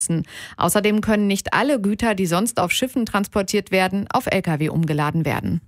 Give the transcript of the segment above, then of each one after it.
Außerdem können nicht alle Güter, die sonst auf Schiffen transportiert werden, auf Lkw umgeladen werden.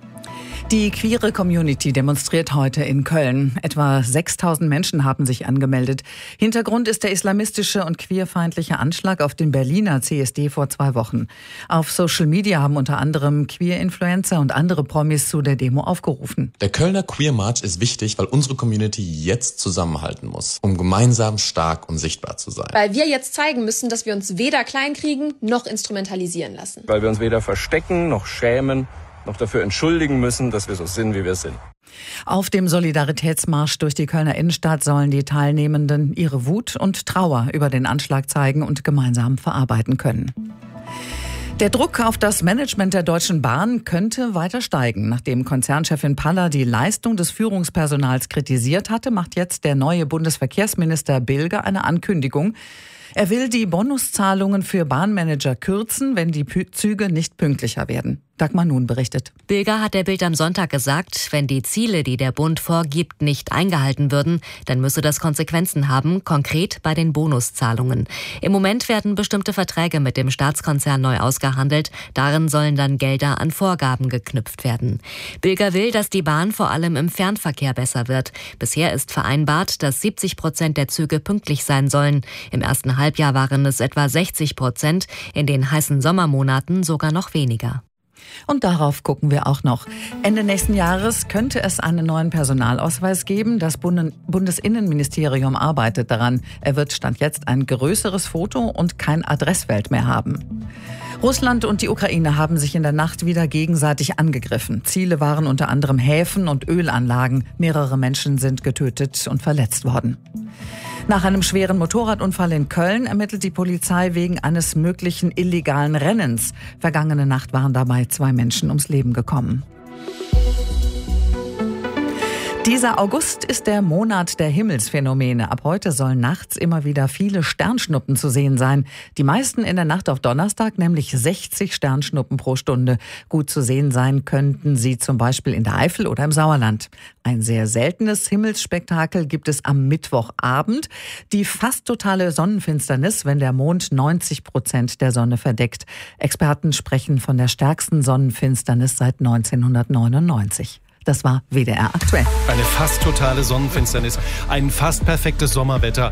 Die queere Community demonstriert heute in Köln. Etwa 6.000 Menschen haben sich angemeldet. Hintergrund ist der islamistische und queerfeindliche Anschlag auf den Berliner CSD vor 2 Wochen. Auf Social Media haben unter anderem Queer-Influencer und andere Promis zu der Demo aufgerufen. Der Kölner Queer March ist wichtig, weil unsere Community jetzt zusammenhalten muss, um gemeinsam stark und sichtbar zu sein. Weil wir jetzt zeigen müssen, dass wir uns weder kleinkriegen noch instrumentalisieren lassen. Weil wir uns weder verstecken noch schämen, noch dafür entschuldigen müssen, dass wir so sind, wie wir sind. Auf dem Solidaritätsmarsch durch die Kölner Innenstadt sollen die Teilnehmenden ihre Wut und Trauer über den Anschlag zeigen und gemeinsam verarbeiten können. Der Druck auf das Management der Deutschen Bahn könnte weiter steigen. Nachdem Konzernchefin Paller die Leistung des Führungspersonals kritisiert hatte, macht jetzt der neue Bundesverkehrsminister Bilger eine Ankündigung. Er will die Bonuszahlungen für Bahnmanager kürzen, wenn die Züge nicht pünktlicher werden. Dagmar Nun berichtet. Bilger hat der Bild am Sonntag gesagt, wenn die Ziele, die der Bund vorgibt, nicht eingehalten würden, dann müsse das Konsequenzen haben, konkret bei den Bonuszahlungen. Im Moment werden bestimmte Verträge mit dem Staatskonzern neu ausgehandelt. Darin sollen dann Gelder an Vorgaben geknüpft werden. Bilger will, dass die Bahn vor allem im Fernverkehr besser wird. Bisher ist vereinbart, dass 70% der Züge pünktlich sein sollen. Im ersten Halbjahr waren es etwa 60%, in den heißen Sommermonaten sogar noch weniger. Und darauf gucken wir auch noch. Ende nächsten Jahres könnte es einen neuen Personalausweis geben. Das Bundesinnenministerium arbeitet daran. Er wird Stand jetzt ein größeres Foto und kein Adressfeld mehr haben. Russland und die Ukraine haben sich in der Nacht wieder gegenseitig angegriffen. Ziele waren unter anderem Häfen und Ölanlagen. Mehrere Menschen sind getötet und verletzt worden. Nach einem schweren Motorradunfall in Köln ermittelt die Polizei wegen eines möglichen illegalen Rennens. Vergangene Nacht waren dabei 2 Menschen ums Leben gekommen. Dieser August ist der Monat der Himmelsphänomene. Ab heute sollen nachts immer wieder viele Sternschnuppen zu sehen sein. Die meisten in der Nacht auf Donnerstag, nämlich 60 Sternschnuppen pro Stunde. Gut zu sehen sein könnten sie zum Beispiel in der Eifel oder im Sauerland. Ein sehr seltenes Himmelsspektakel gibt es am Mittwochabend. Die fast totale Sonnenfinsternis, wenn der Mond 90% der Sonne verdeckt. Experten sprechen von der stärksten Sonnenfinsternis seit 1999. Das war WDR aktuell. Eine fast totale Sonnenfinsternis, ein fast perfektes Sommerwetter,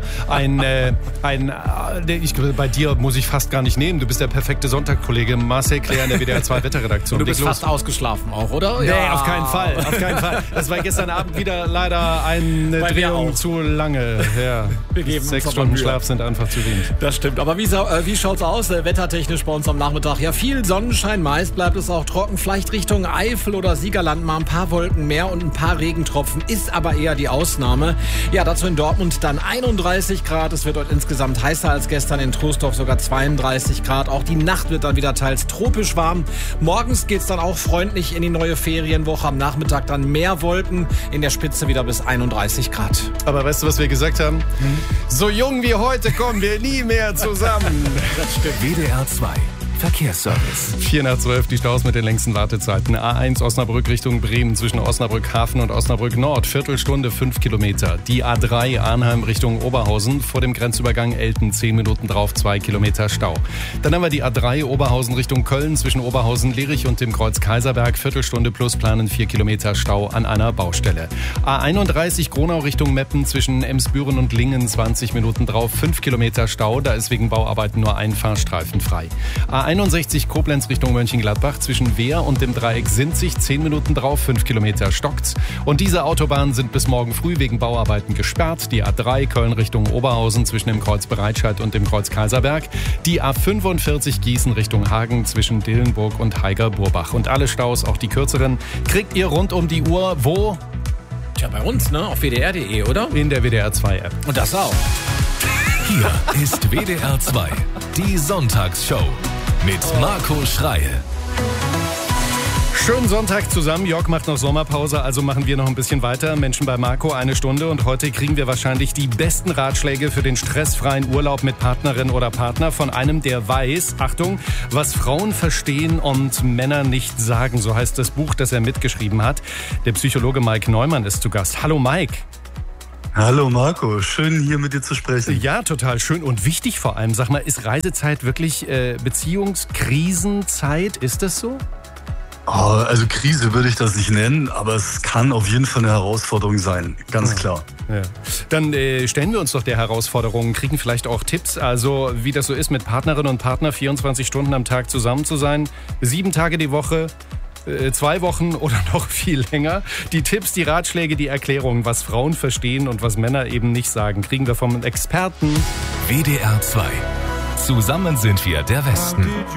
bei dir muss ich fast gar nicht nehmen. Du bist der perfekte Sonntagskollege Marcel Claire in der WDR 2 Wetterredaktion. Du bist fast ausgeschlafen auch, oder? Nee, ja. Auf keinen Fall. Das war gestern Abend wieder leider eine Drehung zu lange. Ja. 6 Stunden Schlaf sind einfach zu wenig. Das stimmt. Aber wie schaut's aus wettertechnisch bei uns am Nachmittag? Ja, viel Sonnenschein, meist bleibt es auch trocken. Vielleicht Richtung Eifel oder Siegerland mal ein paar Wolken mehr und ein paar Regentropfen, ist aber eher die Ausnahme. Ja, dazu in Dortmund dann 31 Grad. Es wird dort insgesamt heißer als gestern, in Troisdorf sogar 32 Grad. Auch die Nacht wird dann wieder teils tropisch warm. Morgens geht's dann auch freundlich in die neue Ferienwoche. Am Nachmittag dann mehr Wolken, in der Spitze wieder bis 31 Grad. Aber weißt du, was wir gesagt haben? So jung wie heute kommen wir nie mehr zusammen. Das stimmt. WDR 2. Verkehrsservice. 4:12, die Staus mit den längsten Wartezeiten. A1 Osnabrück Richtung Bremen zwischen Osnabrück Hafen und Osnabrück Nord. Viertelstunde 5 Kilometer. Die A3 Arnheim Richtung Oberhausen. Vor dem Grenzübergang Elten 10 Minuten drauf, 2 Kilometer Stau. Dann haben wir die A3 Oberhausen Richtung Köln zwischen Oberhausen Lerich und dem Kreuz Kaiserberg. Viertelstunde plus planen 4 Kilometer Stau an einer Baustelle. A31 Gronau Richtung Meppen zwischen Emsbüren und Lingen 20 Minuten drauf, 5 Kilometer Stau. Da ist wegen Bauarbeiten nur ein Fahrstreifen frei. A61 Koblenz Richtung Mönchengladbach zwischen Wehr und dem Dreieck Sinzig 10 Minuten drauf, 5 Kilometer stockt's. Und diese Autobahnen sind bis morgen früh wegen Bauarbeiten gesperrt. Die A3 Köln Richtung Oberhausen zwischen dem Kreuz Bereitscheid und dem Kreuz Kaiserberg. Die A45 Gießen Richtung Hagen zwischen Dillenburg und Haiger-Burbach. Und alle Staus, auch die kürzeren, kriegt ihr rund um die Uhr wo? Tja, bei uns, ne? Auf WDR.de, oder? In der WDR 2 App. Und das auch. Hier ist WDR 2, die Sonntagsshow mit Marco Schreie. Schönen Sonntag zusammen. Jörg macht noch Sommerpause, also machen wir noch ein bisschen weiter. Menschen bei Marco, 1 Stunde. Und heute kriegen wir wahrscheinlich die besten Ratschläge für den stressfreien Urlaub mit Partnerin oder Partner von einem, der weiß, Achtung, was Frauen verstehen und Männer nicht sagen. So heißt das Buch, das er mitgeschrieben hat. Der Psychologe Mike Neumann ist zu Gast. Hallo Mike. Hallo Marco, schön hier mit dir zu sprechen. Ja, total schön und wichtig vor allem. Sag mal, ist Reisezeit wirklich Beziehungskrisenzeit? Ist das so? Also Krise würde ich das nicht nennen, aber es kann auf jeden Fall eine Herausforderung sein, ganz klar. Ja. Dann stellen wir uns doch der Herausforderung, kriegen vielleicht auch Tipps, also wie das so ist, mit Partnerinnen und Partner 24 Stunden am Tag zusammen zu sein, 7 Tage die Woche, 2 Wochen oder noch viel länger. Die Tipps, die Ratschläge, die Erklärungen, was Frauen verstehen und was Männer eben nicht sagen, kriegen wir vom Experten. WDR 2. Zusammen sind wir der Westen.